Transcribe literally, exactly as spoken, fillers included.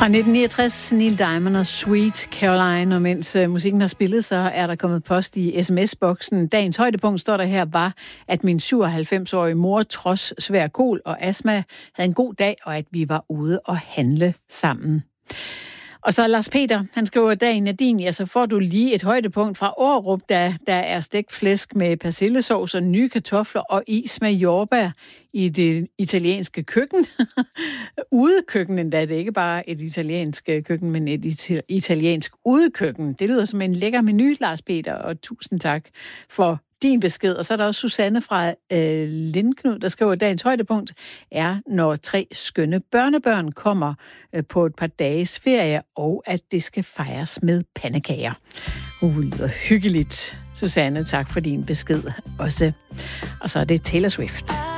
Fra nitten niogtres, Neil Diamond og Sweet Caroline, og mens uh, musikken har spillet, så er der kommet post i sms-boksen. Dagens højdepunkt, står der her, var, at min syvoghalvfems-årige mor, trods svær kol og astma, havde en god dag, og at vi var ude og handle sammen. Og så Lars Peter, han skriver, dagen er din, ja, så får du lige et højdepunkt fra Aarup, da der er stegt flæsk med persillesovs og nye kartofler og is med jordbær i det italienske køkken. Udekøkken endda, det er ikke bare et italiensk køkken, men et it- italiensk udekøkken. Det lyder som en lækker menu, Lars Peter, og tusind tak for din besked. Og så er der også Susanne fra øh, Lindknud, der skriver, at dagens højdepunkt er, når tre skønne børnebørn kommer øh, på et par dages ferie, og at det skal fejres med pandekager. Uh, det lyder hyggeligt. Susanne, tak for din besked også. Og så er det Taylor Swift.